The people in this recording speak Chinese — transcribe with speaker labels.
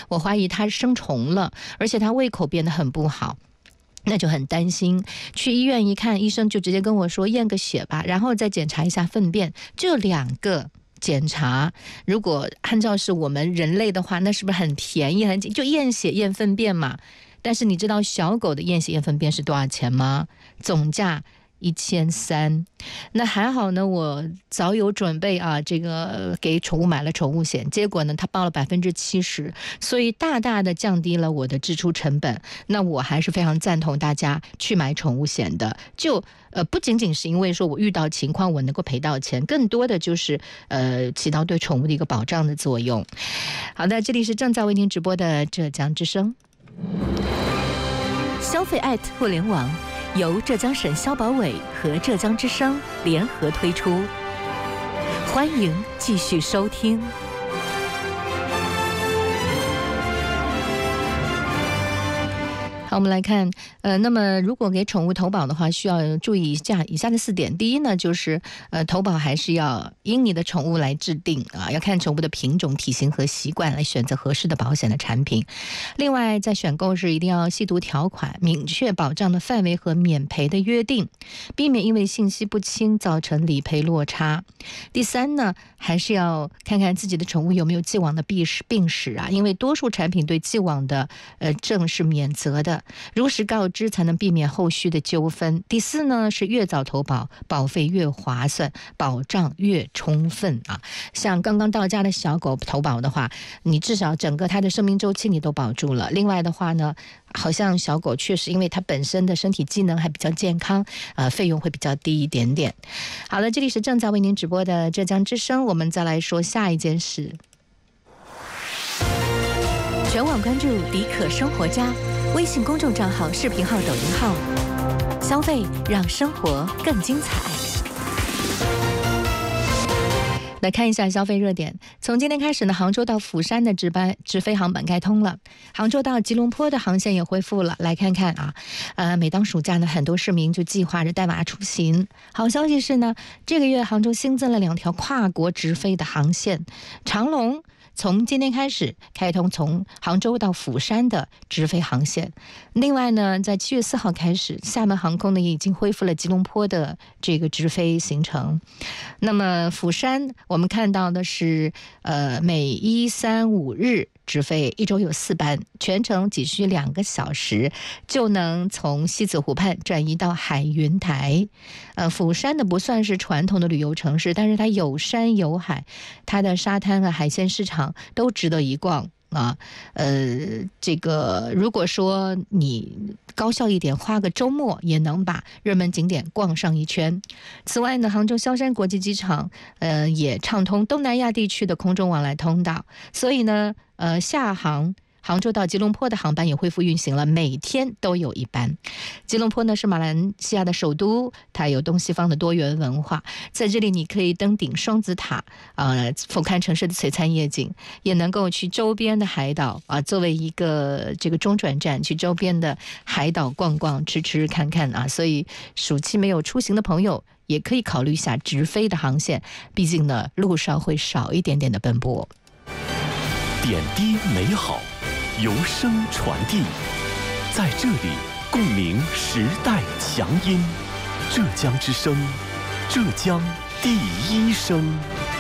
Speaker 1: 我怀疑它生虫了，而且它胃口变得很不好。那就很担心，去医院一看，医生就直接跟我说验个血吧，然后再检查一下粪便，就2个检查。如果按照是我们人类的话，那是不是很便宜很就验血验粪便嘛？但是你知道小狗的验血验粪便是多少钱吗？总价1300，那还好呢，我早有准备啊，这个给宠物买了宠物险，结果呢，它报了70%，所以大大的降低了我的支出成本。那我还是非常赞同大家去买宠物险的，就不仅仅是因为说我遇到情况我能够赔到钱，更多的就是起到对宠物的一个保障的作用。好的，这里是正在为您直播的浙江之声，
Speaker 2: 消费互联网。由浙江省消保委和浙江之声联合推出，欢迎继续收听。
Speaker 1: 好，我们来看，那么如果给宠物投保的话，需要注意以下的4点。第一呢，就是投保还是要因你的宠物来制定啊，要看宠物的品种、体型和习惯来选择合适的保险的产品。另外，在选购时一定要细读条款，明确保障的范围和免赔的约定，避免因为信息不清造成理赔落差。第三呢，还是要看看自己的宠物有没有既往的病史啊，因为多数产品对既往的症是免责的。如实告知才能避免后续的纠纷。第4呢，是越早投保，保费越划算，保障越充分啊。像刚刚到家的小狗投保的话，你至少整个它的生命周期你都保住了。另外的话呢，好像小狗确实因为它本身的身体机能还比较健康，费用会比较低一点点。好了，这里是正在为您直播的浙江之声，我们再来说下一件事。
Speaker 2: 全网关注迪可生活家微信公众账号、视频号、抖音号，消费让生活更精彩。
Speaker 1: 来看一下消费热点。从今天开始呢，杭州到釜山的直飞航班开通了，杭州到吉隆坡的航线也恢复了。来看看啊，每当暑假呢，很多市民就计划着带娃出行。好消息是呢，这个月杭州新增了2条跨国直飞的航线，长龙从今天开始开通从杭州到釜山的直飞航线。另外呢，在7月4号开始，厦门航空呢也已经恢复了吉隆坡的这个直飞行程。那么釜山我们看到的是每1、3、5日直飞，1周有4班，全程只需2个小时就能从西子湖畔转移到海云台。釜山的不算是传统的旅游城市，但是它有山有海，它的沙滩和海鲜市场都值得一逛啊。这个如果说你高效一点，花个周末也能把热门景点逛上一圈。此外呢，杭州萧山国际机场也畅通东南亚地区的空中往来通道，所以呢厦杭州到吉隆坡的航班也恢复运行了，每天都有1班。吉隆坡呢是马来西亚的首都，它有东西方的多元文化，在这里你可以登顶双子塔，俯瞰城市的璀璨夜景，也能够去周边的海岛作为一个这个中转站，去周边的海岛逛逛、吃看看啊。所以暑期没有出行的朋友，也可以考虑一下直飞的航线，毕竟呢路上会少一点点的奔波。
Speaker 3: 点滴美好，由声传递，在这里共鸣时代强音，浙江之声，浙江第一声。